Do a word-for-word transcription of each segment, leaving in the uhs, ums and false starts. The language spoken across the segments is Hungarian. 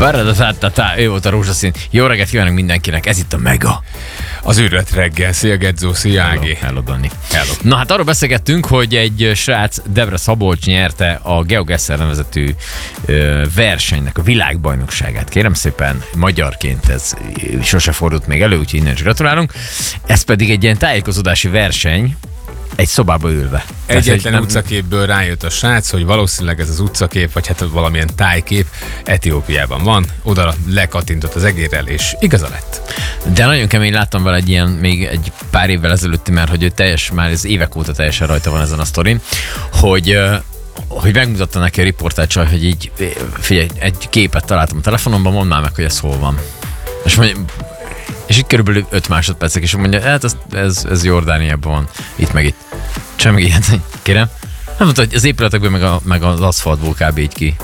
Paradatátátá, ő volt a rózsaszín. Jó reggelt kívánok mindenkinek, ez itt a Mega. Az őrület reggel. Szia Gedzó, szia Ági. Hello, Dani. Hello. Na hát arról beszélgettünk, hogy egy srác, Debre Szabolcs nyerte a GeoGuessr nevezetű ö, versenynek a világbajnokságát. Kérem szépen, magyarként ez sose fordult még elő, úgyhogy innen is gratulálunk. Ez pedig egy ilyen tájékozódási verseny, egy szobába ülve. Egyetlen nem... utcaképből rájött a srác, hogy valószínűleg ez az utcakép, vagy hát valamilyen tájkép Etiópiában van. Oda lekattintott az egérrel, és igaza lett. De nagyon kemény, láttam vele egy ilyen, még egy pár évvel ezelőtti, mert hogy ő teljes, már ez évek óta teljesen rajta van ezen a sztorin, hogy hogy megmutatta neki a riportácsal, hogy így, figyelj, egy képet találtam a telefonomban, mondd már meg, hogy ez hol van. És mondja, és itt körülbelül öt másodpercek, és mondja, hát ez, ez, ez Jordániában van, itt meg itt. Semmi ilyet, kérem. Nem mondta, hogy az épületekből meg, a, meg az aszfaltból kb. Így ki.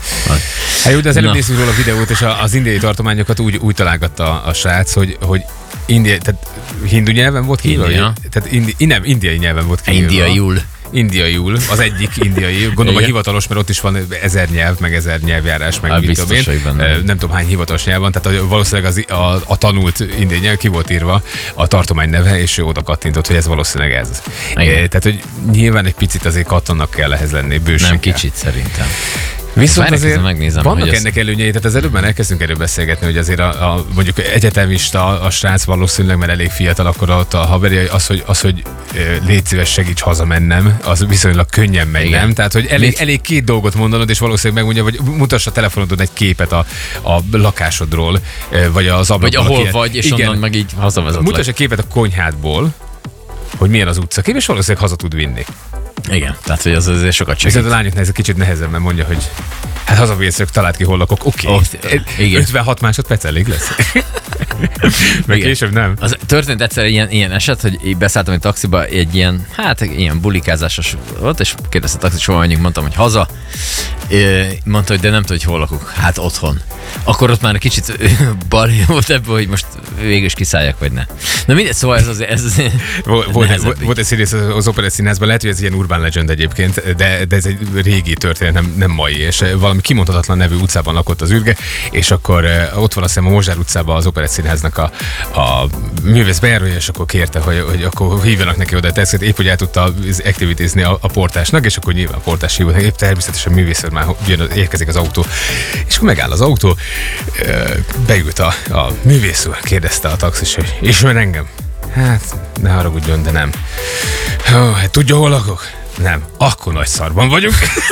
Hát jó, de az előbb néztünk róla a videót, és az indiai tartományokat úgy, úgy találgatta a srác, hogy, hogy India, tehát hindu nyelven volt kívül? India. Tehát indi, nem, indiai nyelven volt kívül. Indiaiul. Indiaiul, az egyik indiai, gondolom Igen. a hivatalos, mert ott is van ezer nyelv, meg ezer nyelvjárás, meg mit tudom én. Nem tudom hány hivatalos nyelv van, tehát valószínűleg az, a, a tanult indiai nyelv ki volt írva a tartomány neve, és ő oda kattintott, hogy ez valószínűleg ez. Igen. Tehát, hogy nyilván egy picit azért kattonnak kell ehhez lenni, bőséggel. Nem kicsit szerintem. Viszont azért megnézem, vannak ennek előnyei, tehát az előbb már elkezdtünk erről beszélgetni, hogy azért a, a mondjuk egyetemista a srác valószínűleg, mert elég fiatal, akkor ott a haveri, az, hogy, az, hogy légy szíves, segíts hazamennem, az viszonylag könnyen megy, nem? Tehát, hogy elég, elég két dolgot mondanod, és valószínűleg megmondja, hogy mutass a telefonodon egy képet a, a lakásodról, vagy az ablakból. Vagy ahol ilyen, vagy, és igen, onnan meg így hazavezetlek. Mutass egy képet a konyhádból, hogy milyen az utcakép, és valószínűleg haza tud vinni. Igen, tehát hogy az azért sokat segít. Viszont a lányoknál ez egy kicsit nehezebben mondja, hogy hát hazavészök, találd ki, hol lakok, oké. Okay. ötvenhat másodperc elég lesz. Meg később nem. Az történt egyszer ilyen, ilyen eset, hogy beszálltam egy taxiba, egy ilyen, hát ilyen bulikázásos volt, és kérdezte a taxis, hol menjünk, mondtam, hogy haza. Mondta, hogy de nem tudom, hogy hol lakok. Hát otthon. Akkor ott már egy kicsit balé volt ebből, hogy most végül is kiszálljak, vagy ne. Na mindegy, szóval ez azért... Ez azért volt, volt, volt egy színész az Opera Színházban, lehet, hogy ez ilyen urban legend egyébként, de, de ez egy régi történet, nem, nem mai, és valami kimondhatatlan nevű utcában lakott az ürge, és akkor ott van azt hiszem a Mozsár utcában az Opera Színháznak a, a művész bejárója, és akkor kérte, hogy, hogy akkor hívjanak neki oda, tehát épp hogy el tudta aktivitázni a, a portásnak, és akkor nyilván a portás hívott, épp természetesen művészet már jön, érkezik az autó, és akkor megáll az autó, beült a, a művész úr, kérdezte a taxis, hogy ismer engem? Hát, ne haragudjon, de nem. Oh, hát tudja, hol lakok? Nem. Akkor nagy szarban vagyunk.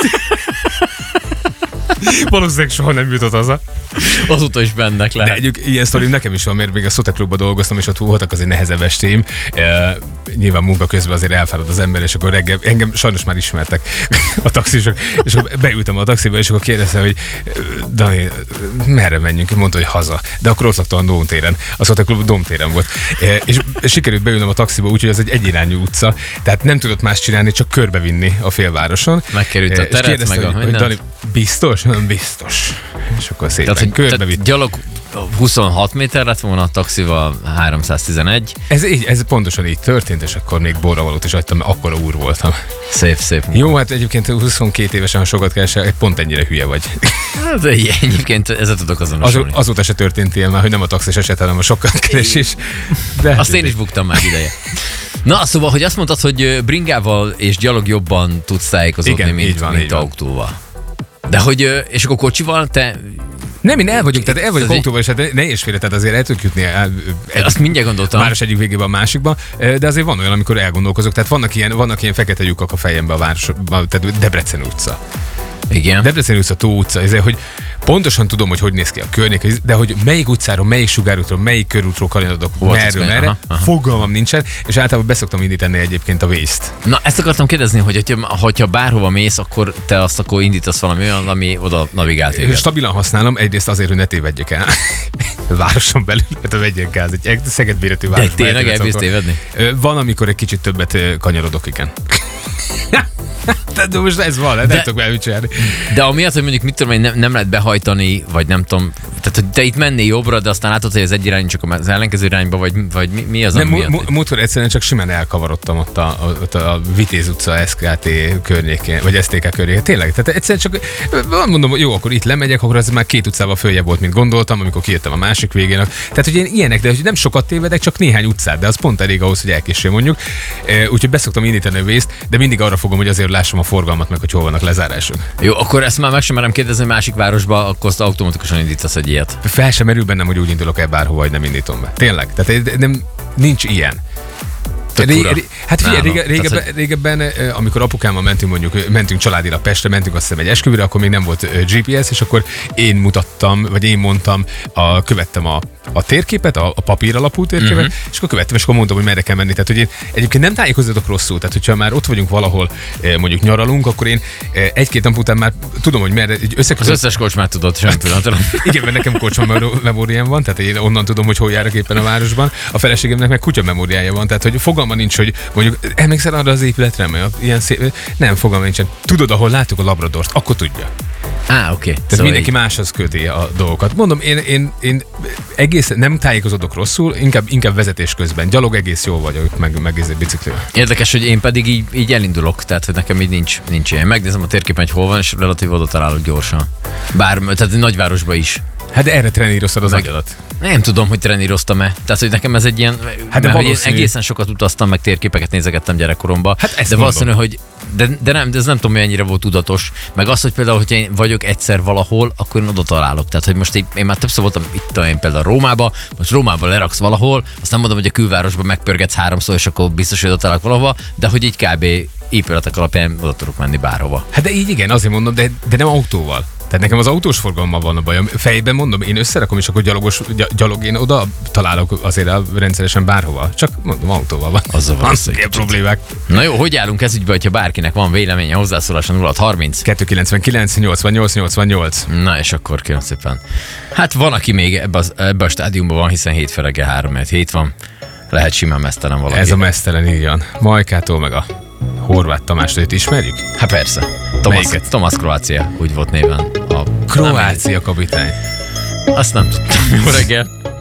Valószínűleg soha nem jutott haza. Azóta is bennek lehet. De egyébként ilyen sztorim nekem is van, mert még a Szóta Klubban dolgoztam, és ott voltak azért nehezebb estéim. E, nyilván munka közben azért elfárad az ember, és akkor reggel, engem sajnos már ismertek a taxisok, és akkor beültem a taxiba, és akkor kérdeztem, hogy Dani, merre menjünk? Mondta, hogy haza. De akkor ott laktam a Dómtéren. A Szóta Klub Dómtéren volt. E, és sikerült beülnöm a taxiba, úgyhogy ez egy egyirányú utca, tehát nem tudott más csinálni, csak körbevinni a félvároson. Megkerült a teret, meg a hogy, hogy Dani, biztos? Nem biztos. És akkor szépen tehát, körbevitt. Gyalog huszonhat méter lett volna, a taxival háromszáztizenegy. Ez, így, ez pontosan így történt, és akkor még borravalót is adtam, mert akkora úr voltam. Szép, szép. Jó, hát egyébként huszonkét évesen, ha sokat keresel, pont ennyire hülye vagy. Hát egyébként ezzel tudok azonosulni. Az, azóta se történt ilyen már, hogy nem a taxis eset, hanem a sokat keresés. De azt én is buktam már ideje. Na, szóval, hogy azt mondtad, hogy bringával és gyalog jobban tudsz tájékozódni, igen, mint, van, mint autóval. De hogy, és akkor kocsival te... Nem, én el vagyok, tehát el vagyok autóval, és hát ne és félre, tehát azért el tudjuk jutni el, el, azt mindjárt gondoltam. Város egyik végében a másikba, de azért van olyan, amikor elgondolkozok, tehát vannak ilyen, vannak ilyen fekete lyukak a fejembe a városban, tehát Debrecen utca. Igen. Debrecen utca, Tó utca, ezért, hogy pontosan tudom, hogy hogy néz ki a környék, de hogy melyik utcáról, melyik sugárútról, melyik körútról kanyarodok, merről, merre, aha, aha. fogalmam nincsen, és általában beszoktam indítani egyébként a Waze-t. Na, ezt akartam kérdezni, hogy hogyha, hogyha bárhova mész, akkor te azt akkor indítasz valami olyan, ami oda navigál téged. Stabilan használom, egyrészt azért, hogy ne tévedjek el. Városon belül, hát vegyen káz, egy Szeged-méretű város. De tényleg elbírsz tévedni? Van, amikor egy kicsit többet kanyarodok, igen. De most ez van, de, nem tudok már mit csinálni. De amiatt, hogy mondjuk mit tudom, hogy nem, nem lehet behajtani, vagy nem tudom, Tehát, hogy te itt mennél jobbra, de aztán látod, hogy az egy irány csak az ellenkező irányba, vagy, vagy mi, mi az, nem, ami mu- múltkor egyszerűen csak simán elkavarodtam ott a, ott a Vitéz utca es ká té környékén, vagy es té ká környékén. Tényleg, tehát egyszerűen csak mondom, hogy jó, akkor itt lemegyek, akkor az már két utcával följebb volt, mint gondoltam, amikor kijöttem a másik végén. Tehát, hogy én ilyenek, de nem sokat tévedek, csak néhány utcát, de az pont elég ahhoz, hogy elkéssé mondjuk. Úgyhogy beszoktam indítani a vészt, de mindig arra fogom, hogy azért lássam a forgalmat, meg hogy hol vannak lezárások. Jó, akkor ezt már meg sem merem kérdezni, másik városba, akkor azt automatikusan indítasz egy ilyet. Fel sem merül bennem, hogy úgy indulok el bárhova, vagy nem indítom be. Tényleg. Tehát nem, nincs ilyen. Ré, ré, hát figyelj, rége, régebben, hogy... régebben, amikor apukámmal mentünk, mondjuk mentünk családira Pestre, mentünk azt hiszem egy esküvőre, akkor még nem volt gé pé es, és akkor én mutattam, vagy én mondtam, a, követtem a, a térképet, a, a papír alapú térképet, uh-huh. és akkor követtem, és akkor mondtam, hogy merre kell menni. Tehát, hogy én egyébként nem tájékozódok rosszul, tehát hogyha már ott vagyunk valahol, mondjuk nyaralunk, akkor én egy-két nap után már tudom, hogy merre összekötött... Az összes kocsmát tudod, sem pillanatra. Igen, mert nekem kocsma memóriám van, tehát én onnan tudom, hogy hol járok éppen a városban. A feleségemnek meg kutya memóriája van, tehát hogy fogalma nincs, hogy mondjuk emlékszel arra az épületre, mert ilyen szép, nem, fogalma nincsen. Tudod, ahol láttuk a Labradort, akkor tudja. Á, oké. Okay. Tehát szóval mindenki így... máshoz köti a dolgokat. Mondom, én, én, én egész nem tájékozódok rosszul, inkább, inkább vezetés közben. Gyalog egész jól vagyok, meg, meg ez egy biciklivel. Érdekes, hogy én pedig így, így elindulok, tehát hogy nekem így nincs, nincs ilyen. Megnézem a térképen, hogy hol van, és relatív oda találok gyorsan. Bár, tehát egy nagyvárosban is. Hát de erre treníroztad az agyadat. Nem tudom, hogy treníroztam-e. Tehát, hogy nekem ez egy ilyen... Hát de én egészen sokat utaztam, meg térképeket nézegettem gyerekkoromban. Hát de valószínű, hogy... De, de, nem, de ez nem tudom, mennyire volt tudatos. Meg az, hogy például, hogyha én vagyok egyszer valahol, akkor én oda találok. Tehát, hogy most én, én már többször voltam itt, én például Rómába, most Rómába leraksz valahol, azt nem mondom, hogy a külvárosban megpörgetsz háromszor, és akkor biztos, hogy oda találok valahova, de hogy így kb. Épületek alapján oda tudok menni bárhova. Hát de így igen, azért mondom, de, de nem autóval. Tehát nekem az autós forgalommal van a bajom. Fejben mondom, én összerakom, és akkor gyalogos, gyalog én oda találok azért rendszeresen bárhova. Csak mondom, autóval van. Azzal van ilyen problémák. Na jó, hogy állunk ez ügyben, hogyha bárkinek van véleménye, hozzászólása nulla hat harminc kettő kilencvenkilenc nyolcvannyolc nyolcvannyolc. Na és akkor kérem szépen. Hát van, aki még ebbe, az, ebbe a stádiumban van, hiszen hétfő reggel három hét van. Lehet simán meztelen valaki. Ez a meztelen, így van. Majkától meg a Horváth Tamást, őt ismerjük? Hát persze. Tomasz, Tomasz Kroácia, úgy volt néven. A Kroácia kapitány. Azt nem tudtam. Jó reggel.